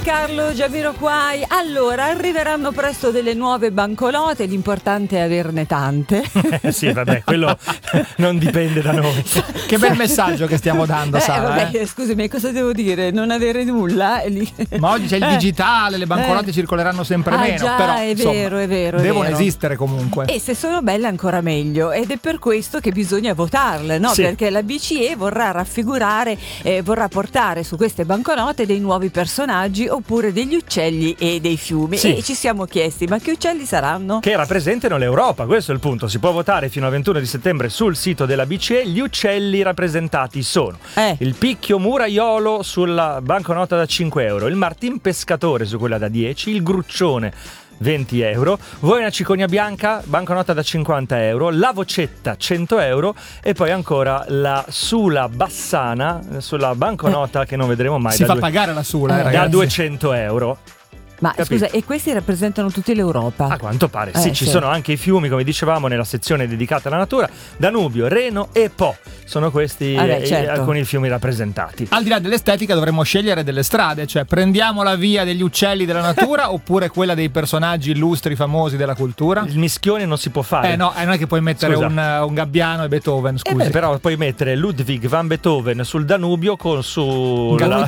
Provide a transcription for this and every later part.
Carlo, Jamiroquai. Allora, arriveranno presto delle nuove banconote, l'importante è averne tante. Sì, vabbè, quello non dipende da noi. Che bel messaggio che stiamo dando, Sara. Vabbè, scusami, cosa devo dire? Non avere nulla? Ma oggi c'è il digitale, le banconote circoleranno sempre meno. Già, però è insomma, vero, è vero. Devono esistere comunque. E se sono belle ancora meglio, ed è per questo che bisogna votarle, no? Sì. Perché la BCE vorrà raffigurare, vorrà portare su queste banconote dei nuovi personaggi oppure degli uccelli e dei fiumi. Sì. E ci siamo chiesti, ma che uccelli saranno? Che rappresentano l'Europa, questo è il punto. Si può votare fino al 21 di settembre sul sito della BCE. Gli uccelli rappresentati sono il picchio muraiolo sulla banconota da 5 euro, il martin pescatore su quella da 10, il gruccione 20 euro, vuoi una cicogna bianca, banconota da 50 euro, la vocetta 100 euro e poi ancora la sula bassana sulla banconota che non vedremo mai. Si fa pagare la sula, da ragazzi. 200 euro. Ma Capito. scusa, e questi rappresentano tutta l'Europa? A quanto pare, sì, ci sono anche i fiumi, come dicevamo, nella sezione dedicata alla natura, Danubio, Reno e Po. Sono questi certo. alcuni fiumi rappresentati. Al di là dell'estetica dovremmo scegliere delle strade, cioè prendiamo la via degli uccelli della natura oppure quella dei personaggi illustri, famosi della cultura. Il mischione non si può fare. No, non è che puoi mettere un Gabbiano e Beethoven, scusi. Però puoi mettere Ludwig van Beethoven sul Danubio con sulla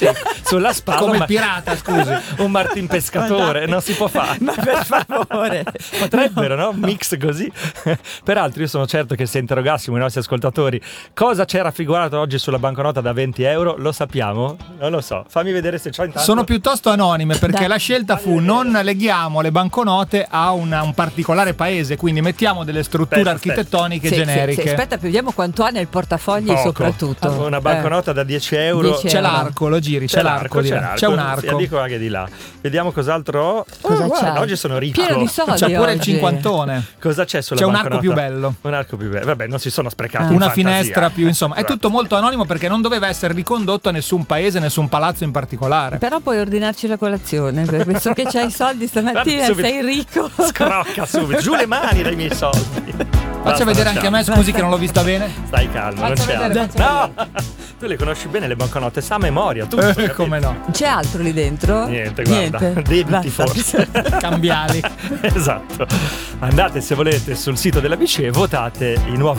spalla come pirata, scusi. un martin pescatore, non si può fare. Ma per favore. Potrebbero, no? Un mix così. Peraltro io sono certo che se interrogassimo i nostri ascoltatori cosa c'è raffigurato oggi sulla banconota da 20 euro, lo sappiamo? Non lo so. Fammi vedere se c'ho intanto. Sono piuttosto anonime perché la scelta fu non leghiamo le banconote a un particolare paese, quindi mettiamo delle strutture architettoniche generiche. Sì, aspetta, vediamo quanto ha nel portafogli soprattutto. Una banconota da 10 euro. 10 C'è euro. l'arco, lo giri, c'è l'arco. C'è un arco. Sì, dico anche di là. Vediamo cos'altro ho. Cosa c'è? Oggi sono ricco. Pieno di soldi. C'è pure il oggi. cinquantone. Cosa c'è sulla C'è un banconota? arco più bello. Un arco più bello. Vabbè, non si sono sprecati. Una in fantasia. finestra più, insomma, è tutto molto anonimo perché non doveva essere ricondotto a nessun paese, nessun palazzo in particolare. Però puoi ordinarci la colazione, visto che c'hai i soldi stamattina, Subito. sei ricco. Scrocca subito, giù le mani dai miei soldi. Faccia vedere anche a me, scusi che non l'ho vista bene. Stai calmo, non c'è altro. No! Tu le conosci bene le banconote, sa a memoria, tu. Come no? C'è altro lì dentro? Niente, guarda, debiti Basta. forse. Cambiali. Esatto. Andate se volete sul sito della BCE e votate i nuovi